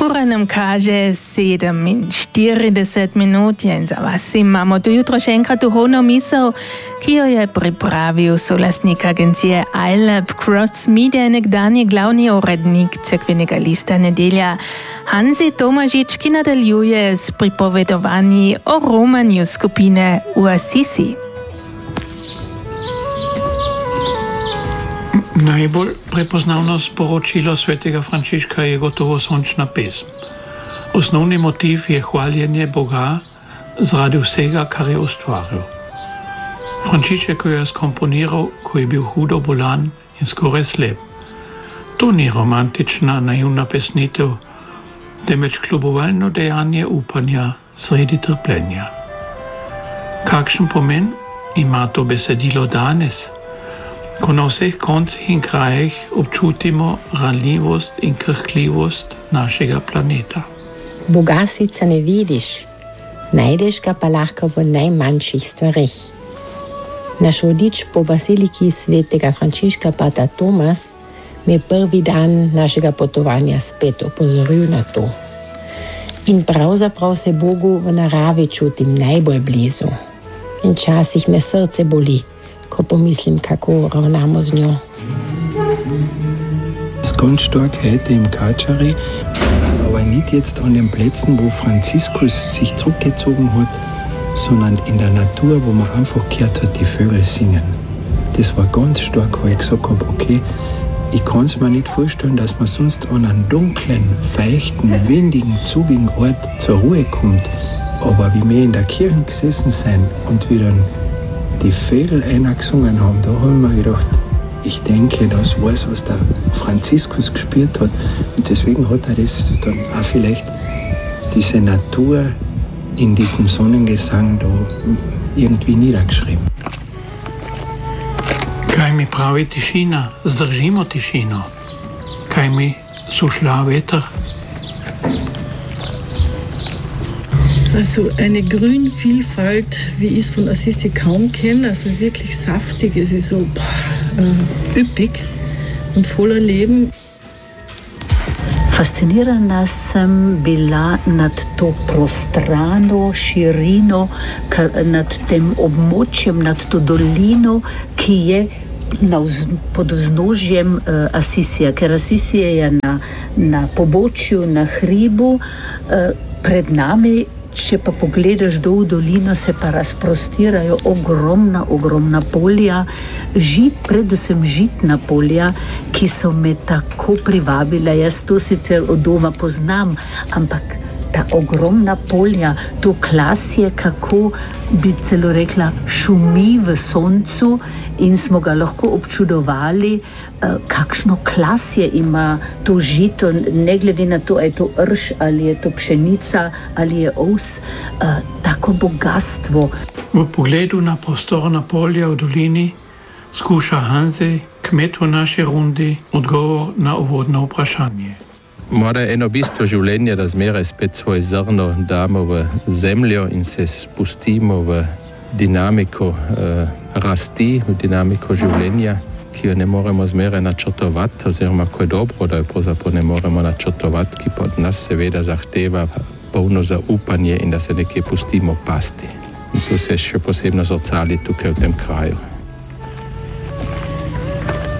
Ura nam kaže 7:40 minut, jen za vas imamo tu jutro še enkrat duhovno misel, ki jo je pripravil solastnik agencije iLab Cross Media, nekdanji glavni urednik cerkvenega lista Nedelja Hanzi Tomažič, ki nadaljuje s pripovedovanji o romanju skupine v Assisi. Najbolj prepoznavno sporočilo svetega Frančiška je gotovo sončna pesem. Osnovni motiv je hvaljenje Boga zaradi vsega, kar je ustvaril. Frančišek jo je skomponiral, ko je bil hudo bolan in skoraj slep. To ni romantična, naivna pesnitev, temveč kljubovalno dejanje upanja sredi trpljenja. Kakšen pomen ima to besedilo danes, ko na vseh koncih in krajih občutimo ranljivost in krhkljivost našega planeta? Boga sicer ne vidiš, najdeš ga pa lahko v najmanjših stvarih. Naš vodič po baziliki svetega Frančiška, pater Tomas, mi je prvi dan našega potovanja spet opozoril na to. In pravzaprav se Bogu v naravi čutim najbolj blizu. In časih me srce boli, ko pomislim, kako ravnamo z njo. Ganz stark heute im Katschari, aber nicht jetzt an den Plätzen, wo Franziskus sich zurückgezogen hat, sondern in der Natur, wo man einfach gehört hat, die Vögel singen. Das war ganz stark, wo ich gesagt habe, okay, ich kann es mir nicht vorstellen, dass man sonst an einem dunklen, feuchten, windigen, zugigen Ort zur Ruhe kommt. Aber wie wir in der Kirche gesessen sind und wieder die Vögel eingesungen haben, da haben wir gedacht, ich denke, das war es, was der Franziskus gespürt hat. Und deswegen hat er das dann auch vielleicht diese Natur in diesem Sonnengesang da irgendwie niedergeschrieben. Kaj mi pravi tišina? Zdržimo tišino. Kaj mi sušlja veter? Also eine Grünvielfalt, wie ich es von Assisi kaum kenne, also wirklich saftig, es ist so üppig und voller Leben. Fascinirana sem bila nad to prostrano, širino, nad tem območjem, nad to dolino, ki je pod vznožjem Assisija, ker Assisija je na pobočju, na hribu, pred nami. Če pa pogledaš dol v dolino, se pa razprostirajo ogromna polja, predvsem žitna polja, ki so me tako privabila. Jaz to sicer od doma poznam, ampak ta ogromna polja, to klasje, kako bi celo rekla, šumi v soncu in smo ga lahko občudovali, kakšno klasje ima to žito, ne glede na to, ali je to rž, ali je to pšenica, ali je ovs, tako bogatstvo. V pogledu na prostorna polja v dolini skuša Hanzi, kmet v naši rundi, odgovor na uvodno vprašanje. Mora eno bistvo življenja, da zmeraj spet svoje zrno damo v zemljo in se spustimo v dinamiko rasti, v dinamiko življenja, ki jo ne moremo zmeraj načrtovati, oziroma ko je dobro, da jo pravzaprav ne moremo načrtovati, ki pa od nas seveda zahteva polno zaupanje in da se nekje pustimo pasti. In to se še posebno zrcali tukaj v tem kraju.